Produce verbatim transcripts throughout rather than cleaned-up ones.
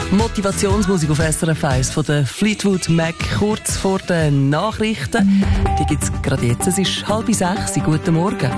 Motivationsmusik auf S R F eins von der Fleetwood Mac kurz vor den Nachrichten. Die gibt es gerade jetzt. Es ist halb sechs. Guten Morgen.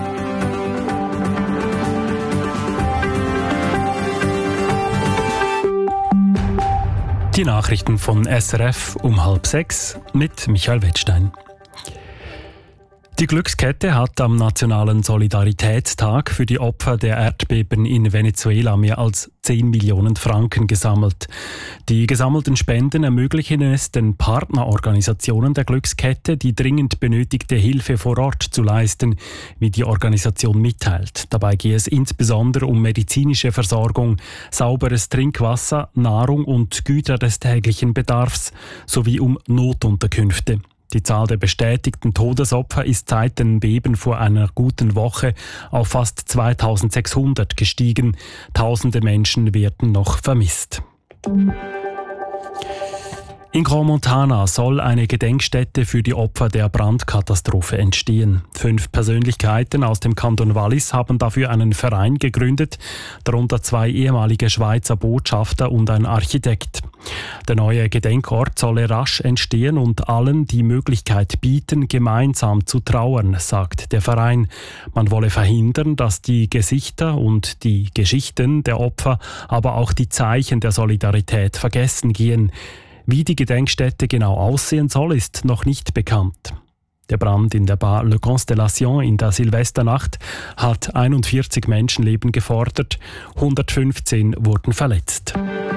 Die Nachrichten von S R F um halb sechs mit Michael Wettstein. Die Glückskette hat am Nationalen Solidaritätstag für die Opfer der Erdbeben in Venezuela mehr als zehn Millionen Franken gesammelt. Die gesammelten Spenden ermöglichen es den Partnerorganisationen der Glückskette, die dringend benötigte Hilfe vor Ort zu leisten, wie die Organisation mitteilt. Dabei gehe es insbesondere um medizinische Versorgung, sauberes Trinkwasser, Nahrung und Güter des täglichen Bedarfs sowie um Notunterkünfte. Die Zahl der bestätigten Todesopfer ist seit den Beben vor einer guten Woche auf fast zweitausendsechshundert gestiegen. Tausende Menschen werden noch vermisst. In Crans-Montana soll eine Gedenkstätte für die Opfer der Brandkatastrophe entstehen. Fünf Persönlichkeiten aus dem Kanton Wallis haben dafür einen Verein gegründet, darunter zwei ehemalige Schweizer Botschafter und ein Architekt. Der neue Gedenkort solle rasch entstehen und allen die Möglichkeit bieten, gemeinsam zu trauern, sagt der Verein. Man wolle verhindern, dass die Gesichter und die Geschichten der Opfer, aber auch die Zeichen der Solidarität vergessen gehen. Wie die Gedenkstätte genau aussehen soll, ist noch nicht bekannt. Der Brand in der Bar Le Constellation in der Silvesternacht hat einundvierzig Menschenleben gefordert, hundertfünfzehn wurden verletzt.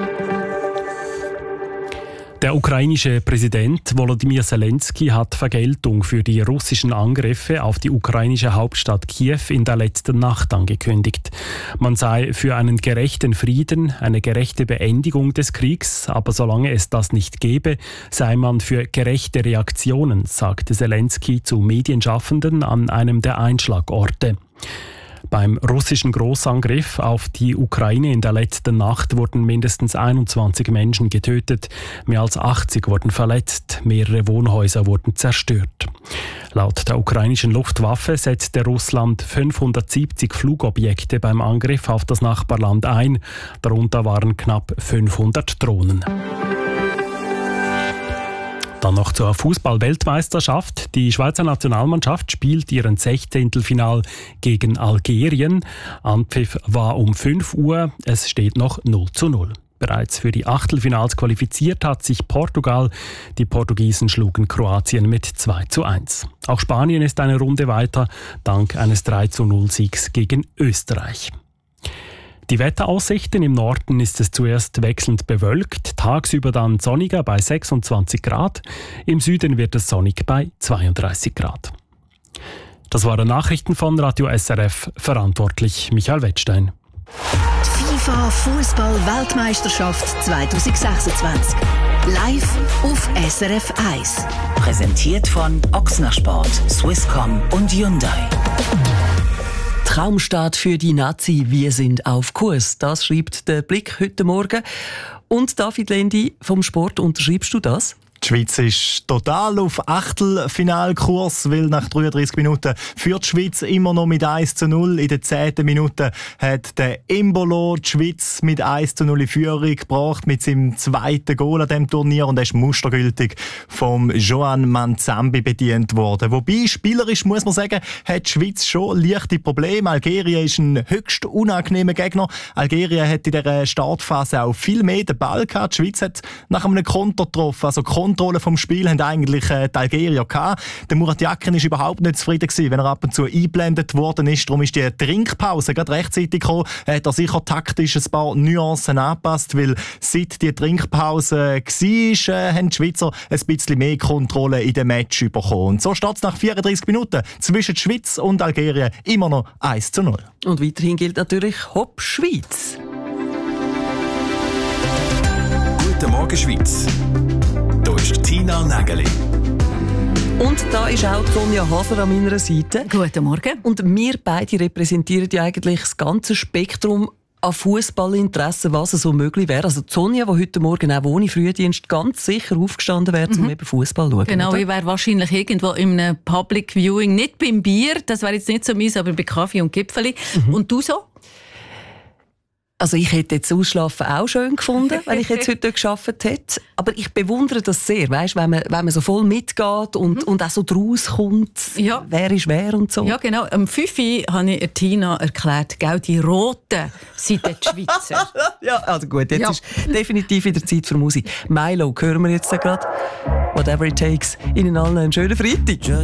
Der ukrainische Präsident Volodymyr Zelensky hat Vergeltung für die russischen Angriffe auf die ukrainische Hauptstadt Kiew in der letzten Nacht angekündigt. Man sei für einen gerechten Frieden, eine gerechte Beendigung des Kriegs, aber solange es das nicht gäbe, sei man für gerechte Reaktionen, sagte Zelensky zu Medienschaffenden an einem der Einschlagorte. Beim russischen Großangriff auf die Ukraine in der letzten Nacht wurden mindestens einundzwanzig Menschen getötet, mehr als achtzig wurden verletzt, mehrere Wohnhäuser wurden zerstört. Laut der ukrainischen Luftwaffe setzte Russland fünfhundertsiebzig Flugobjekte beim Angriff auf das Nachbarland ein, darunter waren knapp fünfhundert Drohnen. Dann noch zur Fußball-Weltmeisterschaft. Die Schweizer Nationalmannschaft spielt ihren Sechzehntelfinal gegen Algerien. Anpfiff war um fünf Uhr. Es steht noch null zu null. Bereits für die Achtelfinals qualifiziert hat sich Portugal. Die Portugiesen schlugen Kroatien mit zwei zu eins. Auch Spanien ist eine Runde weiter, dank eines drei zu null Siegs gegen Österreich. Die Wetteraussichten: im Norden ist es zuerst wechselnd bewölkt, tagsüber dann sonniger bei sechsundzwanzig Grad, im Süden wird es sonnig bei zweiunddreißig Grad. Das waren Nachrichten von Radio S R F, verantwortlich Michael Wettstein. Die FIFA Fußball-Weltmeisterschaft zwanzig sechsundzwanzig. Live auf S R F eins. Präsentiert von Ochsner Sport, Swisscom und Hyundai. Traumstart für die Nazi, wir sind auf Kurs. Das schreibt der Blick heute Morgen. Und David Lendi vom Sport, unterschreibst du das? Die Schweiz ist total auf Achtelfinalkurs, weil nach dreiunddreißig Minuten führt die Schweiz immer noch mit eins zu null. In der zehnten Minute hat der Embolo die Schweiz mit eins zu null in Führung gebracht, mit seinem zweiten Goal an diesem Turnier. Und er ist mustergültig vom Joan Manzambi bedient worden. Wobei, spielerisch muss man sagen, hat die Schweiz schon leichte Probleme. Algerien ist ein höchst unangenehmer Gegner. Algerien hat in dieser Startphase auch viel mehr den Ball gehabt. Die Schweiz hat nach einem Konter getroffen, also Kontrolle vom Spiel haben eigentlich äh, die Algerier gehabt. Der Murat Yakin ist überhaupt nicht zufrieden gewesen, wenn er ab und zu eingeblendet worden ist. Darum ist die Trinkpause gerade rechtzeitig gekommen. Er hat er sicher taktisch ein paar Nuancen angepasst, weil seit die Trinkpause war, äh, haben die Schweizer ein bisschen mehr Kontrolle in dem Match bekommen. Und so steht es nach vierunddreißig Minuten zwischen Schweiz und Algerien immer noch eins zu null. Und weiterhin gilt natürlich Hopp Schweiz. Guten Morgen Schweiz. Hier ist Tina Nägeli. Und da ist auch Sonja Haser an meiner Seite. Guten Morgen. Und wir beide repräsentieren ja eigentlich das ganze Spektrum an Fußballinteresse, was so möglich wäre. Also Sonja, die heute Morgen auch ohne Frühdienst ganz sicher aufgestanden wäre, um mhm. eben Fußball zu schauen. Genau, oder? Ich wäre wahrscheinlich irgendwo in einem Public Viewing, nicht beim Bier, das wäre jetzt nicht so meins, aber bei Kaffee und Gipfeli. Mhm. Und du so? Also ich hätte jetzt Ausschlafen auch schön gefunden, wenn ich jetzt heute gearbeitet hätte. Aber ich bewundere das sehr, weißt, wenn man, wenn man so voll mitgeht und, mhm. und auch so draus kommt, ja. wer ist wer und so. Ja genau, am fünf Uhr habe ich Tina erklärt, gell, die Roten sind die Schweizer. Ja, also gut, jetzt ja. ist definitiv wieder Zeit für Musik. Milo hören wir jetzt gerade. Whatever it takes. Ihnen allen einen schönen Freitag.